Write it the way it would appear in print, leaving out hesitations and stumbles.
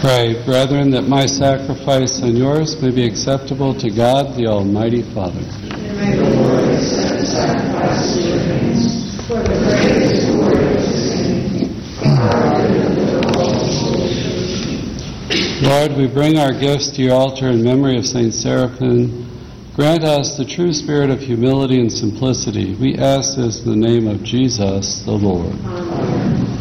Pray, brethren, that my sacrifice and yours may be acceptable to God, the Almighty Father. And may the Lord accept the sacrifice of your hands for the praise and glory of his name, for our good and the good of all souls. Lord, we bring our gifts to your altar in memory of Saint Seraphim. Grant us the true spirit of humility and simplicity. We ask this in the name of Jesus, the Lord. Amen.